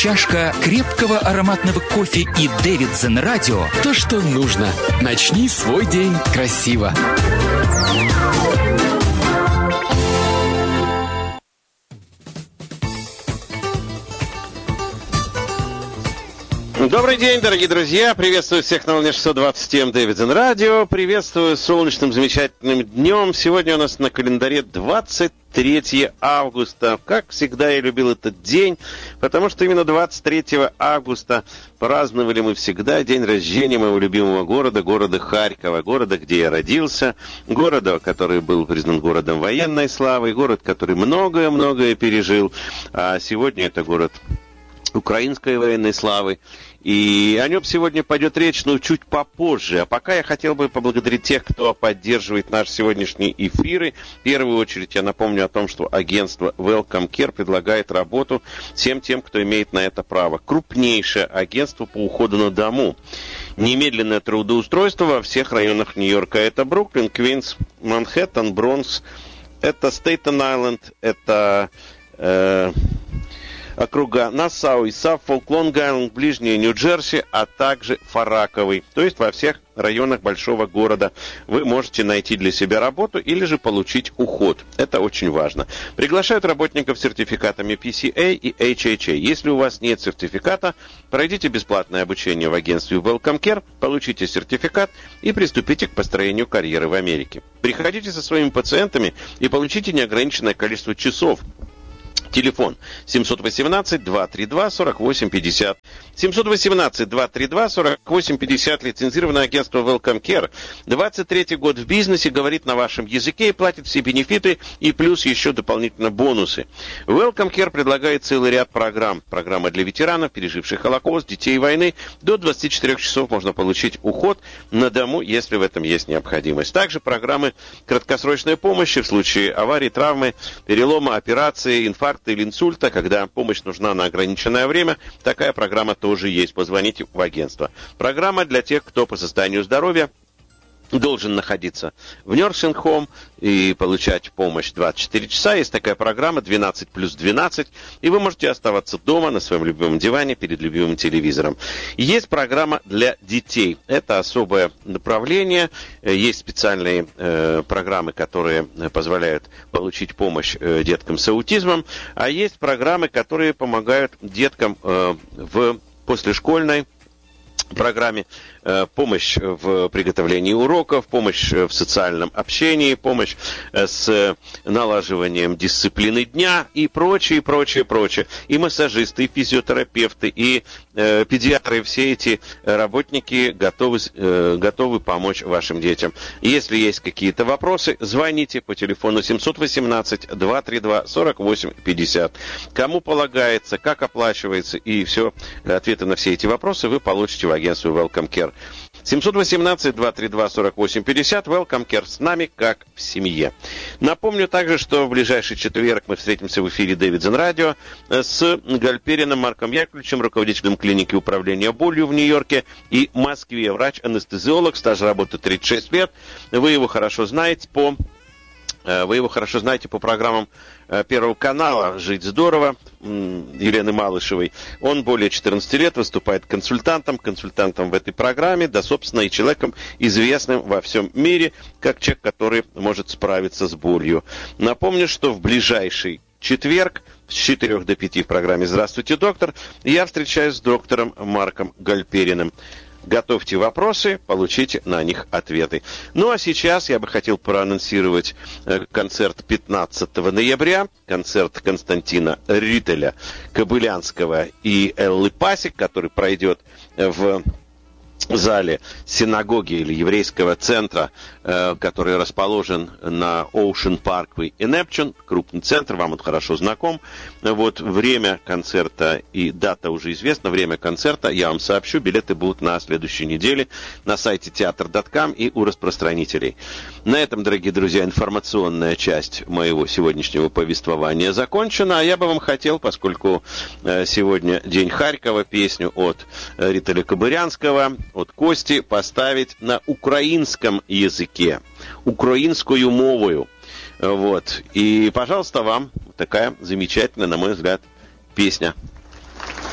чашка крепкого ароматного кофе и Davidson радио – то, что нужно. Начни свой день красиво. Добрый день, дорогие друзья! Приветствую всех на волне 620 М Davidson радио. Приветствую солнечным замечательным днем. Сегодня у нас на календаре 23 августа. Как всегда, я любил этот день, потому что именно 23 августа праздновали мы всегда день рождения моего любимого города Харькова, города, где я родился, города, который был признан городом военной славы, город, который многое-многое пережил. А сегодня это город украинской военной славы. И о нем сегодня пойдет речь, но чуть попозже. А пока я хотел бы поблагодарить тех, кто поддерживает наши сегодняшние эфиры. В первую очередь я напомню о том, что агентство Welcome Care предлагает работу всем тем, кто имеет на это право. Крупнейшее агентство по уходу на дому. Немедленное трудоустройство во всех районах Нью-Йорка. Это Бруклин, Квинс, Манхэттен, Бронкс. Это Стейтен-Айленд. Это округа Нассау и Саффолк, Лонг-Айленд, ближнее Нью-Джерси, а также Фараковый. То есть во всех районах большого города вы можете найти для себя работу или же получить уход. Это очень важно. Приглашают работников с сертификатами PCA и HHA. Если у вас нет сертификата, пройдите бесплатное обучение в агентстве Welcome Care, получите сертификат и приступите к построению карьеры в Америке. Приходите со своими пациентами и получите неограниченное количество часов. Телефон 718-232-4850. 718-232-4850. Лицензированное агентство Welcome Care. 23-й год в бизнесе, говорит на вашем языке и платит все бенефиты и плюс еще дополнительно бонусы. Welcome Care предлагает целый ряд программ. Программа для ветеранов, переживших Холокост, детей войны. До 24 часов можно получить уход на дому, если в этом есть необходимость. Также программы краткосрочной помощи в случае аварии, травмы, перелома, операции, инфаркта или инсульта, когда помощь нужна на ограниченное время, такая программа тоже есть. Позвоните в агентство. Программа для тех, кто по состоянию здоровья должен находиться в nursing home и получать помощь 24 часа. Есть такая программа 12+12, и вы можете оставаться дома на своем любимом диване перед любимым телевизором. Есть программа для детей. Это особое направление. Есть специальные программы, которые позволяют получить помощь деткам с аутизмом, а есть программы, которые помогают деткам в послешкольной программе, помощь в приготовлении уроков, помощь в социальном общении, помощь с налаживанием дисциплины дня и прочее. И массажисты, и физиотерапевты, и педиатры, все эти работники готовы помочь вашим детям. Если есть какие-то вопросы, звоните по телефону 718-232-4850. Кому полагается, как оплачивается и все, ответы на все эти вопросы вы получите в агентстве Welcome Care. 718-232-4850. Welcome Care, с нами как в семье. Напомню также, что в ближайший четверг мы встретимся в эфире Davidson радио с Гальпериным Марком Яковлевичем, руководителем клиники управления болью в Нью-Йорке и Москве. Врач-анестезиолог, стаж работы 36 лет. Вы его хорошо знаете по программам Первого канала «Жить здорово» Елены Малышевой. Он более 14 лет выступает консультантом в этой программе, да, собственно, и человеком, известным во всем мире, как человек, который может справиться с болью. Напомню, что в ближайший четверг с 4 до 5 в программе «Здравствуйте, доктор» я встречаюсь с доктором Марком Гальпериным. Готовьте вопросы, получите на них ответы. Ну а сейчас я бы хотел проанонсировать концерт 15 ноября, концерт Константина Рителя, Кобылянского и Эллы Пасек, который пройдет в зале синагоги или еврейского центра, который расположен на Ocean Parkway и Neptune, крупный центр, вам он хорошо знаком. Вот время концерта и дата уже известна, время концерта я вам сообщу, билеты будут на следующей неделе на сайте театр.com и у распространителей. На этом, дорогие друзья, информационная часть моего сегодняшнего повествования закончена, а я бы вам хотел, поскольку сегодня День Харькова, песню от Рителя Кобылянского, от Кости, поставить на украинском языке, украинскую мовою. Вот. И, пожалуйста, вам такая замечательная, на мой взгляд, песня.